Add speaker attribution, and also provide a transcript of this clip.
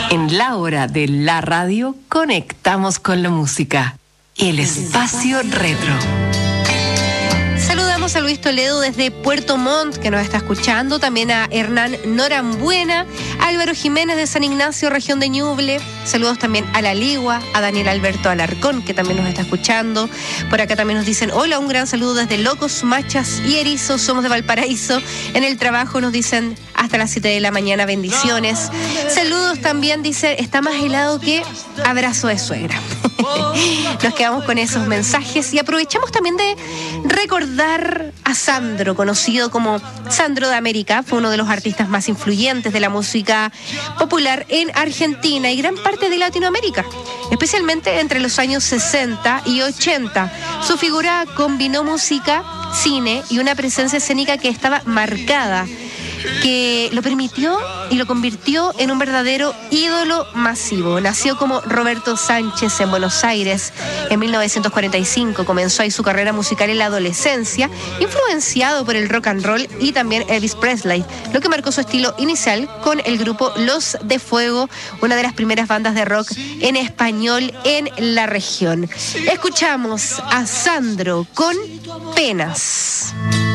Speaker 1: En la hora de la radio, conectamos con la música. El espacio retro.
Speaker 2: Saludamos a Luis Toledo desde Puerto Montt, que nos está escuchando. También a Hernán Norambuena, Álvaro Jiménez de San Ignacio, región de Ñuble. Saludos también a La Ligua, a Daniel Alberto Alarcón, que también nos está escuchando. Por acá también nos dicen, hola, un gran saludo desde Locos, Machas y Erizos. Somos de Valparaíso. En el trabajo nos dicen hasta las 7 de la mañana, bendiciones. Saludos también, dice, está más helado que abrazo de suegra. Nos quedamos con esos mensajes y aprovechamos también de recordar a Sandro, conocido como Sandro de América. Fue uno de los artistas más influyentes de la música popular en Argentina y gran parte de Latinoamérica, especialmente entre los años 60 y 80. Su figura combinó música, cine y una presencia escénica que estaba marcada, que lo permitió y lo convirtió en un verdadero ídolo masivo. Nació como Roberto Sánchez en Buenos Aires en 1945. Comenzó ahí su carrera musical en la adolescencia, influenciado por el rock and roll y también Elvis Presley, lo que marcó su estilo inicial con el grupo Los de Fuego, una de las primeras bandas de rock en español en la región. Escuchamos a Sandro con Penas.